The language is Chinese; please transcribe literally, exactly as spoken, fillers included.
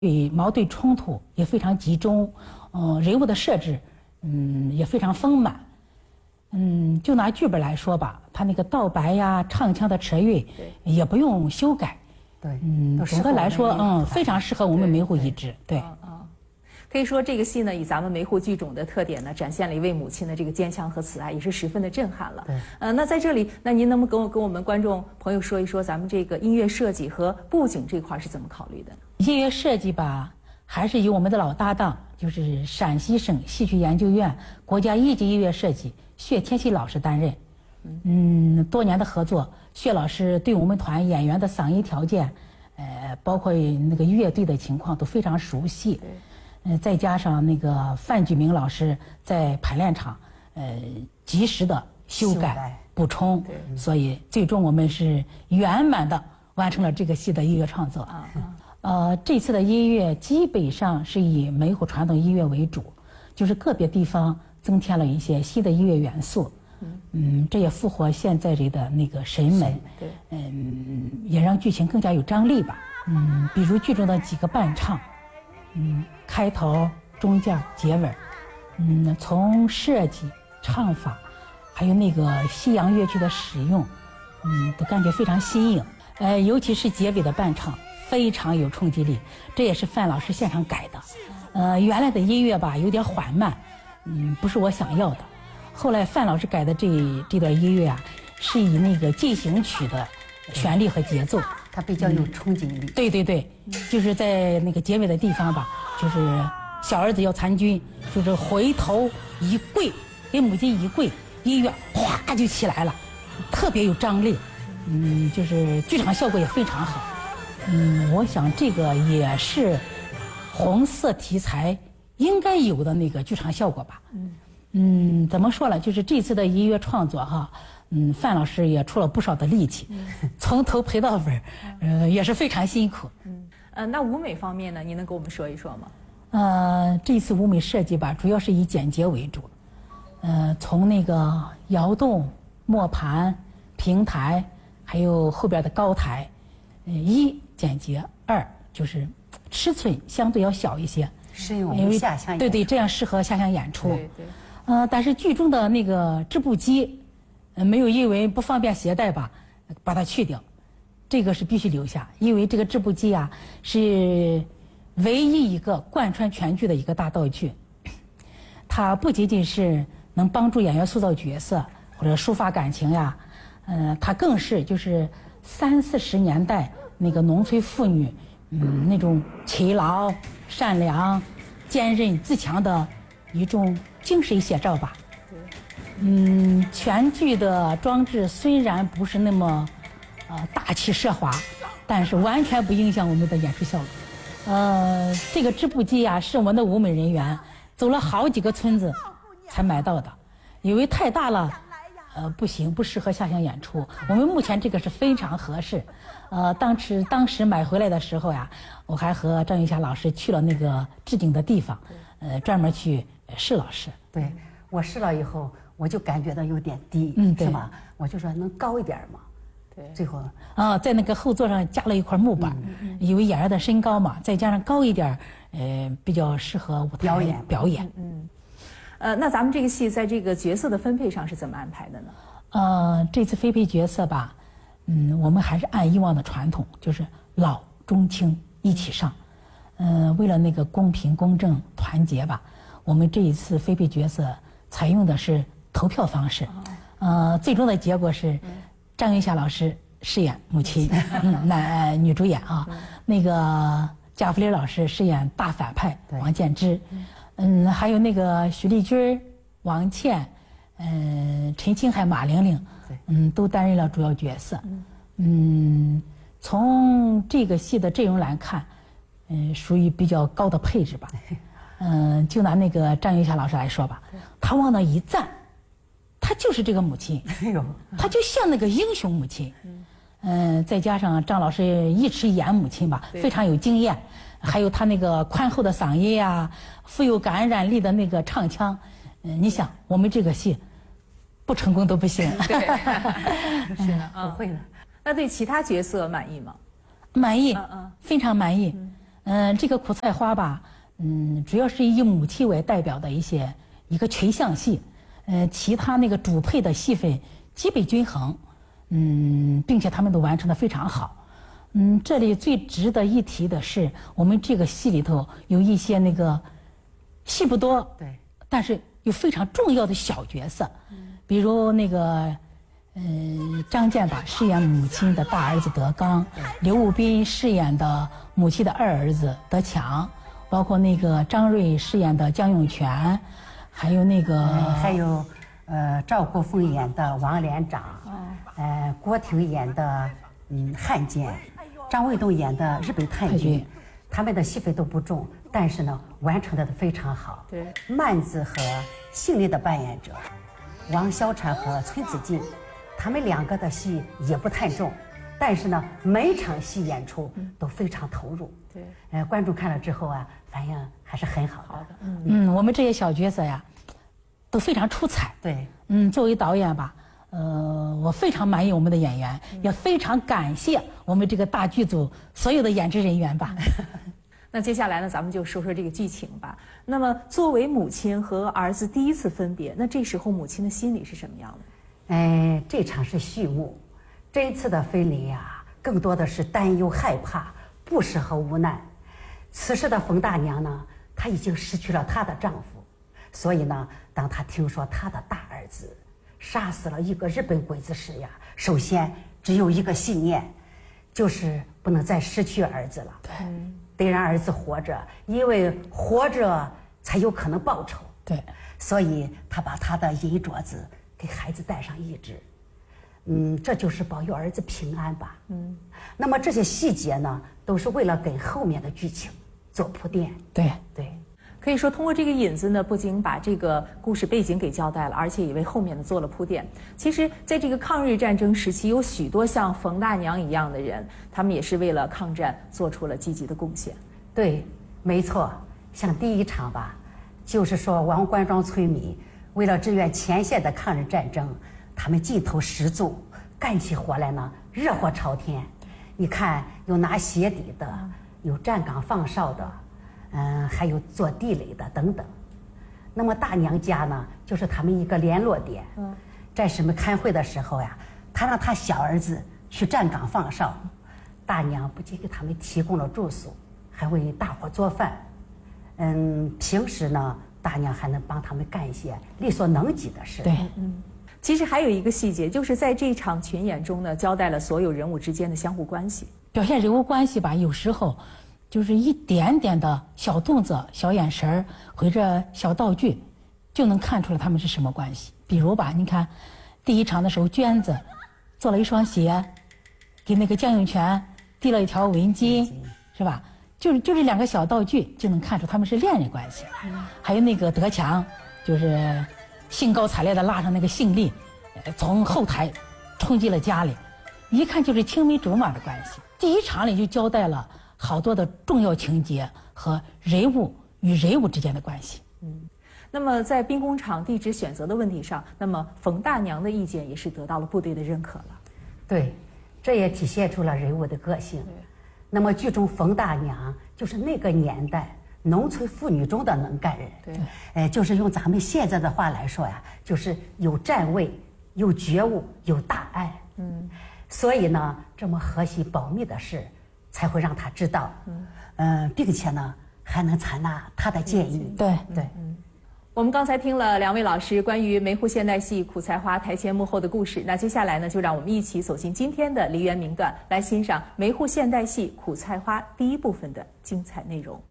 对矛盾冲突也非常集中，嗯、呃，人物的设置，嗯，也非常丰满。嗯，就拿剧本来说吧，他那个道白呀、唱腔的扯韵，也不用修改。 对， 嗯，总的来说，嗯，非常适合我们梅湖一支。对。对嗯嗯，可以说这个戏呢，以咱们梅湖剧种的特点呢，展现了一位母亲的这个坚强和慈爱，也是十分的震撼了。 对。 呃，那在这里，那您能不能跟我跟我们观众朋友说一说，咱们这个音乐设计和布景这块是怎么考虑的？ 音乐设计吧，还是由我们的老搭档，就是陕西省戏曲研究院国家一级音乐设计薛天锡老师担任。嗯，多年的合作，薛老师对我们团演员的嗓音条件，呃，包括那个乐队的情况都非常熟悉。嗯、呃，再加上那个范举明老师在排练场，呃，及时的修改、修改补充，所以最终我们是圆满的完成了这个戏的音乐创作。啊啊呃，这次的音乐基本上是以梅湖传统音乐为主，就是个别地方增添了一些新的音乐元素。嗯，这也符合现在人的那个审美。对，嗯，也让剧情更加有张力吧。嗯，比如剧中的几个伴唱，嗯，开头、中间、结尾，嗯，从设计、唱法，还有那个西洋乐曲的使用，嗯，都感觉非常新颖。呃，尤其是结尾的伴唱。非常有冲击力，这也是范老师现场改的。呃，原来的音乐吧有点缓慢，嗯，不是我想要的。后来范老师改的这这段音乐啊，是以那个进行曲的旋律和节奏， 它比较有冲击力。 嗯、对对对，就是在那个结尾的地方吧，就是小儿子要参军，就是回头一跪，给母亲一跪，音乐哗就起来了，特别有张力。嗯，就是剧场效果也非常好。嗯，我想这个也是红色题材应该有的那个剧场效果吧。嗯，嗯，怎么说呢？就是这次的音乐创作哈，嗯，范老师也出了不少的力气，嗯、从头陪到尾，呃，也是非常辛苦。 嗯，呃，那舞美方面呢，您能跟我们说一说吗？ 呃，这次舞美设计吧，主要是以简洁为主，呃，从那个摇动、磨盘、平台，还有后边的高台，呃，一。简洁，二就是尺寸相对要小一些， 适用于下乡演出。 对对，这样适合下乡演出。 对对。 呃，但是剧中的那个织布机，呃，没有因为不方便携带吧，把它去掉，这个是必须留下，因为这个织布机啊是唯一一个贯穿全剧的一个大道具，它不仅仅是能帮助演员塑造角色或者抒发感情呀，呃，它更是就是三四十年代。那个农村妇女，嗯，那种勤劳、善良、坚韧、自强的一种精神写照吧。嗯，全剧的装置虽然不是那么，呃，大气奢华，但是完全不影响我们的演出效果。呃，这个织布机啊，是我们的舞美人员走了好几个村子才买到的，因为太大了。呃，不行，不适合下乡演出。我们目前这个是非常合适。呃，当时当时买回来的时候呀，我还和张玉霞老师去了那个置景的地方，呃，专门去试老师。 对，我试了以后，我就感觉到有点低，嗯，是吧？我就说能高一点嘛。对，最后啊，在那个后座上加了一块木板，嗯、因为演员的身高嘛，再加上高一点，呃，比较适合舞台表演表演。 嗯。嗯呃，那咱们这个戏在这个角色的分配上是怎么安排的呢？ 呃，这次分配角色吧，嗯，我们还是按以往的传统，就是老中青一起上。呃，为了那个公平公正团结吧，我们这一次分配角色采用的是投票方式。呃，最终的结果是张云霞老师饰演母亲，嗯，男女主演啊，那个贾弗雷老师饰演大反派王建之。嗯，还有那个徐丽君、王倩，嗯，陈清海、马玲玲，嗯，都担任了主要角色。嗯，从这个戏的阵容来看，嗯，属于比较高的配置吧。嗯，就拿那个张云霞老师来说吧，她往那一站，她就是这个母亲，她就像那个英雄母亲。嗯，再加上张老师一直演母亲吧，非常有经验。还有他那个宽厚的嗓音呀、啊，富有感染力的那个唱腔，嗯，你想我们这个戏不成功都不行。 对，是的， 不会的。 那对其他角色满意吗？ 满意，嗯嗯，非常满意。 嗯，这个苦菜花吧，嗯，主要是以母亲为代表的一些一个群像戏，呃，其他那个主配的戏份基本均衡，嗯，并且他们都完成的非常好。嗯，这里最值得一提的是，我们这个戏里头有一些那个戏不多， 对， 但是有非常重要的小角色，比如那个。嗯，张健吧饰演母亲的大儿子德刚，刘武斌饰演的母亲的二儿子德强，包括那个张瑞饰演的江永泉，还有那个、 呃、还有呃赵国凤演的王连长，呃郭婷演的嗯汉奸，张卫东演的日本太君，他们的戏份都不重，但是呢完成的非常好。 对， 曼子和杏林的扮演者王小婵和崔子静。他们两个的戏也不太重，但是呢，每场戏演出都非常投入。 对， 呃，观众看了之后啊，反应还是很好的。 好的，嗯嗯，我们这些小角色呀，都非常出彩。 对， 嗯，作为导演吧，呃，我非常满意我们的演员，也非常感谢我们这个大剧组所有的演职人员吧。 那接下来呢，咱们就说说这个剧情吧。那么，作为母亲和儿子第一次分别，那这时候母亲的心理是什么样的？ 哎，这场是序幕，这一次的分离呀、啊，更多的是担忧、害怕、不舍和无奈。此时的冯大娘呢，她已经失去了她的丈夫，所以呢，当她听说她的大儿子杀死了一个日本鬼子时呀，首先只有一个信念，就是不能再失去儿子了。 对， 得让儿子活着，因为活着才有可能报仇。 对， 所以她把她的银镯子给孩子戴上一只，嗯，这就是保佑儿子平安吧。嗯，那么这些细节呢，都是为了给后面的剧情做铺垫。 对对， 可以说通过这个引子呢，不仅把这个故事背景给交代了，而且也为后面的做了铺垫。其实，在这个抗日战争时期，有许多像冯大娘一样的人，他们也是为了抗战做出了积极的贡献。 对，没错。像第一场吧，就是说王官庄村民为了支援前线的抗日战争，他们劲头十足，干起活来呢热火朝天。你看，有拿鞋底的，有站岗放哨的，嗯，还有做地垒的等等。那么大娘家呢，就是他们一个联络点。嗯，战士们开会的时候呀，他让他小儿子去站岗放哨，大娘不仅给他们提供了住宿，还为大伙做饭。嗯，平时呢，大娘还能帮他们干一些力所能及的事。 对， 嗯，其实还有一个细节，就是在这场群演中呢，交代了所有人物之间的相互关系。 表现人物关系吧，有时候就是一点点的小动作、小眼神儿或者小道具，就能看出来他们是什么关系。比如吧，你看第一场的时候，娟子做了一双鞋，给那个江永泉递了一条围巾，是吧？就是就这两个小道具就能看出他们是恋人关系。嗯、还有那个德强，就是兴高采烈的拉上那个杏林，从后台冲进了家里，一看就是青梅竹马的关系。第一场里就交代了好多的重要情节和人物与人物之间的关系。 嗯，那么在兵工厂地址选择的问题上，那么冯大娘的意见也是得到了部队的认可了。 对，这也体现出了人物的个性。那么剧中冯大娘就是那个年代农村妇女中的能干人。 对， 哎，就是用咱们现在的话来说呀，就是有站位、有觉悟、有大爱。嗯，所以呢，这么核心保密的事，才会让他知道。嗯，呃，并且呢，还能采纳他的建议。 对对。 嗯，我们刚才听了两位老师关于梅湖现代戏苦菜花台前幕后的故事，那接下来呢，就让我们一起走进今天的梨园名段，来欣赏梅湖现代戏苦菜花第一部分的精彩内容。